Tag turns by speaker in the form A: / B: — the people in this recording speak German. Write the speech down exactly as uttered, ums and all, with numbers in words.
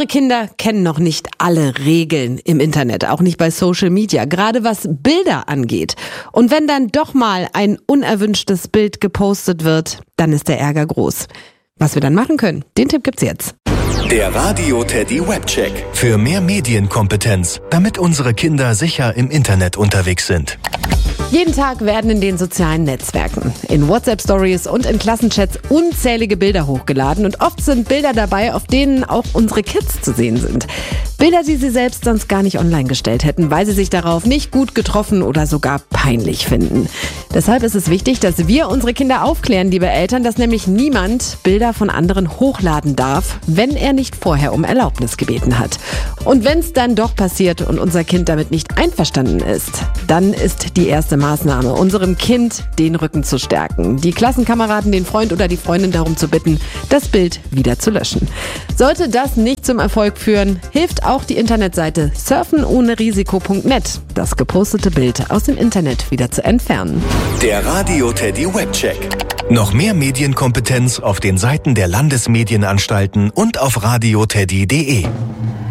A: Unsere Kinder kennen noch nicht alle Regeln im Internet, auch nicht bei Social Media, gerade was Bilder angeht. Und wenn dann doch mal ein unerwünschtes Bild gepostet wird, dann ist der Ärger groß. Was wir dann machen können, den Tipp gibt's jetzt.
B: Der Radio Teddy Webcheck.
C: Für mehr Medienkompetenz, damit unsere Kinder sicher im Internet unterwegs sind.
A: Jeden Tag werden in den sozialen Netzwerken, in WhatsApp-Stories und in Klassenchats unzählige Bilder hochgeladen und oft sind Bilder dabei, auf denen auch unsere Kids zu sehen sind. Bilder, die sie selbst sonst gar nicht online gestellt hätten, weil sie sich darauf nicht gut getroffen oder sogar peinlich finden. Deshalb ist es wichtig, dass wir unsere Kinder aufklären, liebe Eltern, dass nämlich niemand Bilder von anderen hochladen darf, wenn er nicht vorher um Erlaubnis gebeten hat. Und wenn es dann doch passiert und unser Kind damit nicht einverstanden ist, dann ist die erste Maßnahme, unserem Kind den Rücken zu stärken, die Klassenkameraden, den Freund oder die Freundin darum zu bitten, das Bild wieder zu löschen. Sollte das nicht zum Erfolg führen, hilft auch die Internetseite surfen ohne risiko punkt net, das gepostete Bild aus dem Internet wieder zu entfernen.
B: Der Radio Teddy Webcheck.
C: Noch mehr Medienkompetenz auf den Seiten der Landesmedienanstalten und auf radio teddy punkt de.